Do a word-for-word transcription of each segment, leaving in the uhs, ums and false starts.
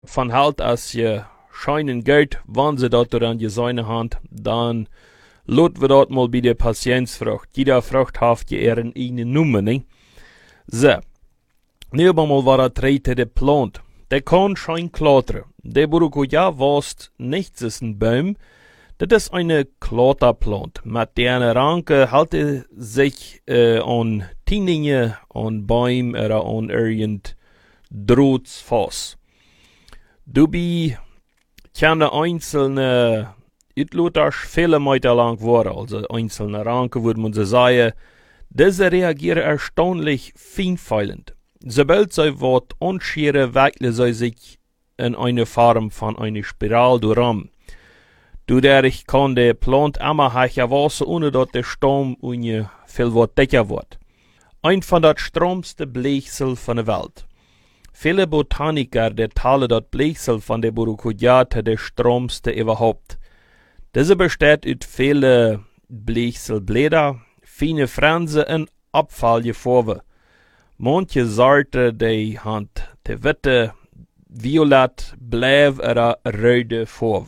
van halt als je scheinen Geld, wann sie dort an je seine Hand, dann lot wir dort mal bei der Patienzfrucht. Jeder Frucht hat je ihren eigenen Nummer, ne? So. Nu mal war der Treite de plant. Der kann schein klautern. Der Burukuja was nichts ist ein Baum. Das ist eine Klauterplant. Mit der Ranke halte sich äh, an Tieninge, an Bäumen oder an irgend Droots fast. Du bi keine einzelne Utlotas viele Meter lang waren, also einzelne Ranke würde man so sagen. Diese reagieren erstaunlich feinfeilend. Sobald sie was anscheren, wechseln sie sich in eine Form von einer Spirale durchram. Dadurch kann der Plant immer heicher Wasser, ohne dass der Sturm und viel was dicker wird. Ein von den stromsten Blechsel von der Welt. Viele Botaniker der teilen das Blechsel von der Burukuja der stromste überhaupt. Diese besteht aus vielen Blechselblätter, feine Fransen und abfallende Manche Sorten, die haben die witte, violett, blau oder rote Farbe.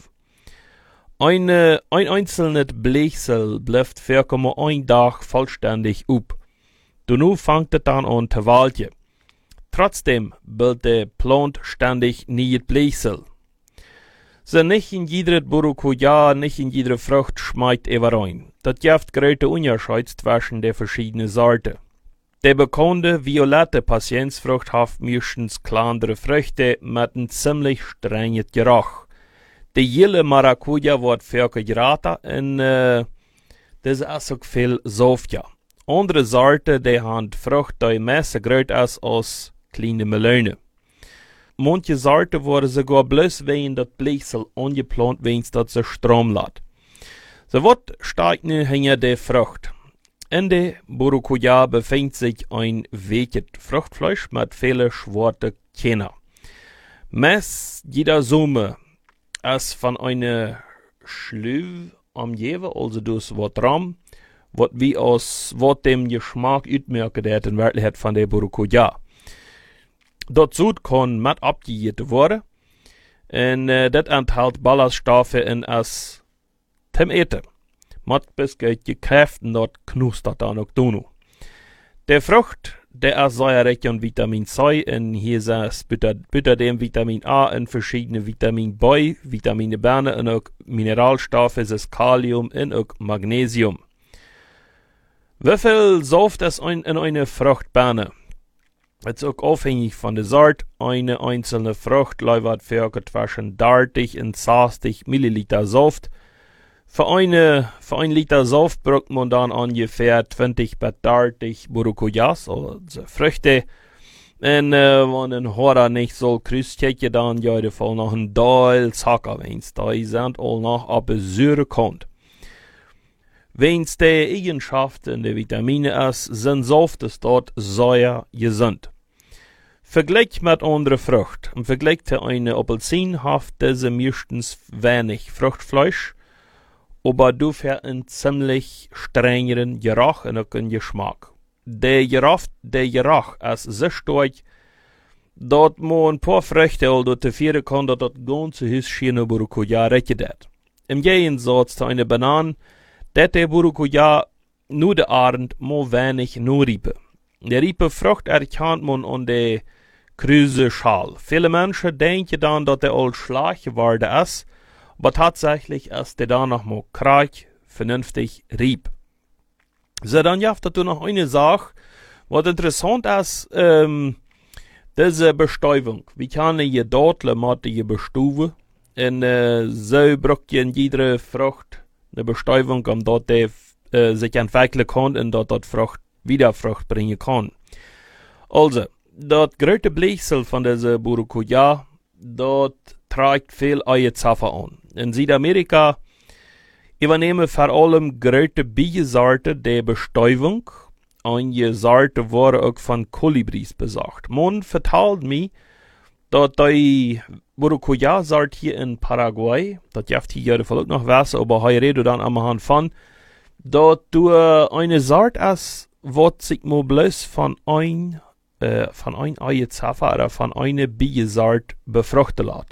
Eine, ein einzelnes Blechsel bleibt vier Komma eins Tag vollständig up. Danach fängt es dann an zu walten. Trotzdem bildet der Plant ständig neues Blechsel. So nicht in jeder Burukuja, nicht in jeder Frucht schmeckt er rein. Das gibt große Unterschied zwischen den verschiedenen Sorten. Die bekannte violette Patienzfrucht hat meistens kleinere Früchte mit einem ziemlich strengen Geruch. Die jelle Maracuja wird viel geraten und äh, das ist auch viel softer. Andere Sorten, die haben Frucht, die meist größer ist als kleine Melone. Manche Sorten werden sogar bloß wegen das Blechsel angeplant, wenn das sich Strom lässt. So was steigt nun hinter der Frucht. In der Burukuja befindet sich ein weiches Fruchtfleisch mit vielen schwarzen Kernen. Meist jeder Sommer ist von einer Schlüve am Jewe, also das was Raum, was wie aus was dem Geschmack utmerken, der in Wirklichkeit von der Burukuja. Dazu kann mit abgejätet werden und äh, das enthält Ballaststoffe in es zum Eten. Mit bis geht die Kräfte dort knustert dann auch dunu. Der Frucht, der ist säureich an Vitamin C und hier ist bitte dem Vitamin A und verschiedene Vitamin B, Vitamine B und auch Mineralstoffe, es ist Kalium und auch Magnesium. Wie viel Saft ist in eine Frucht bin? Es ist auch abhängig von der Sorte. Eine einzelne Frucht liefert für zwischen dreißig und sechzig Milliliter Saft. Für, eine, für ein Liter Saft braucht man dann ungefähr zwanzig bis dreißig Burukujas, also Früchte. Und äh, wenn ein Hörer nicht so kreuschecken, dann ja der Fall noch ein Teil Zucker, wenn es da sind, all noch ab Säure kommt. Wenn es die Eigenschaften der Vitamine ist, sind Safte dort sehr gesund. Vergleich mit anderen Früchten. Im Vergleich zu einer Apfelsine hat diese meistens wenig Fruchtfleisch, aber dafür einen ziemlich strengeren Geruch und auch einen Geschmack. Der Geruch, der Geruch ist so stark, dass man ein paar Früchte oder zu vier kann, dass das ganze Haus schöne Burukuja rechnet. Im Gegensatz zu einer Banane, dass der Burukuja nur der Abend mal wenig nur Riepe. Der Riepe Frucht erkennt man an der kruse Schale. Viele Menschen denken dann, dass der all schlag geworden ist, aber tatsächlich ist der dann noch mal krank, vernünftig rieb. So, dann gibt es noch eine Sache, was interessant ist, ähm, diese Bestäubung. Wie kann je dort mit je bestuven? Und äh, so braucht je in jeder Frucht eine Bestäubung, um dort der äh, sich entwickeln kann und dort dort Frucht wieder Frucht bringen kann. Also, das größte Blechsel von dieser Burukuja, dort trägt viel Eierzapfen an. In Südamerika übernehmen vor allem große Biosorten der Bestäubung. Einige Sorten wurden auch von Kolibris besorgt. Man vertelt mir, dass die Burukuja-Sorte hier in Paraguay, das gibt hier ja vielleicht noch was, aber hier rede dann am Hand von, dass du eine Sorte ist, was sich mal bloß von ein äh, von ein Eie Zaffer oder von eine Biesart befruchten lässt.